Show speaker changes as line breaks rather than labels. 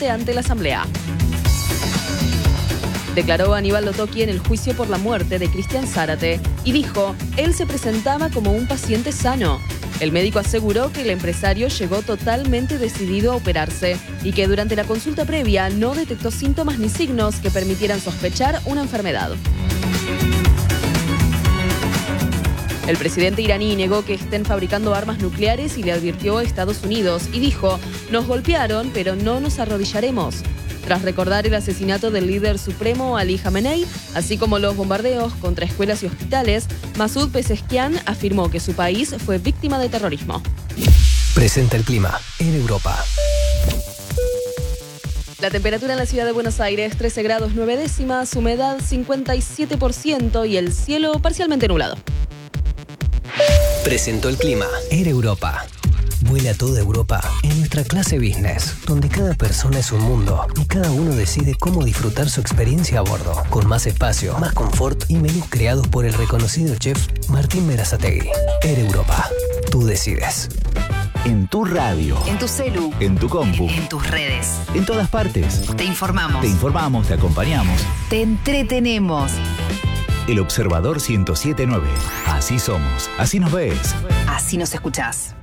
debate ante la Asamblea. Declaró Aníbal Toki en el juicio por la muerte de Cristian Zárate y dijo, él se presentaba como un paciente sano. El médico aseguró que el empresario llegó totalmente decidido a operarse y que durante la consulta previa no detectó síntomas ni signos que permitieran sospechar una enfermedad. El presidente iraní negó que estén fabricando armas nucleares y le advirtió a Estados Unidos y dijo, nos golpearon, pero no nos arrodillaremos. Tras recordar el asesinato del líder supremo Ali Khamenei, así como los bombardeos contra escuelas y hospitales, Masoud Pezeshkian afirmó que su país fue víctima de terrorismo.
Presenta el clima en Europa.
La temperatura en la ciudad de Buenos Aires, 13 grados 9 décimas, humedad 57% y el cielo parcialmente nublado.
Presentó el clima en Europa. Vuela a toda Europa en nuestra clase business, donde cada persona es un mundo y cada uno decide cómo disfrutar su experiencia a bordo, con más espacio, más confort y menús creados por el reconocido chef Martín Berazategui. Air Europa, tú decides.
En tu radio,
en tu celu,
en tu compu,
en tus redes,
en todas partes.
Te informamos.
Te informamos, te acompañamos.
Te entretenemos.
El Observador 107.9. Así somos, así nos ves.
Así nos escuchás.